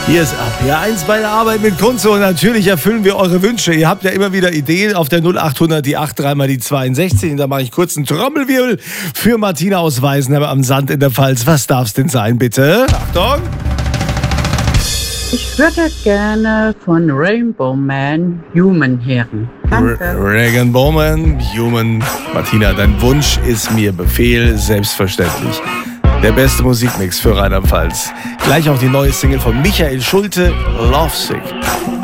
Hier ist RPR 1 bei der Arbeit mit Kunze und natürlich erfüllen wir eure Wünsche. Ihr habt ja immer wieder Ideen auf der 0800 die 83 mal die 62. Und da mache ich kurz einen Trommelwirbel für Martina aus Weißenheim am Sand in der Pfalz. Was darf's denn sein, bitte? Achtung! Ich würde gerne von Rainbow Man Human hören. Danke. Rainbow Man, Human. Martina, dein Wunsch ist mir Befehl, selbstverständlich. Der beste Musikmix für Rheinland-Pfalz. Gleich auch die neue Single von Michael Schulte, Lovesick.